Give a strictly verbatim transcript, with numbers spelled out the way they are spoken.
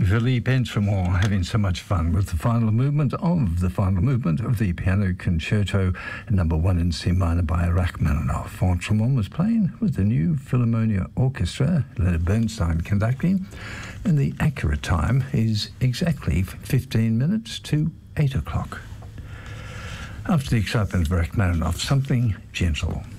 Philippe Entremont having so much fun with the final movement of the final movement of the Piano Concerto number one in C minor by Rachmaninoff. Entremont was playing with the New Philharmonia Orchestra, Leonard Bernstein conducting, and the accurate time is exactly fifteen minutes to eight o'clock. After the excitement of Rachmaninoff, something gentle.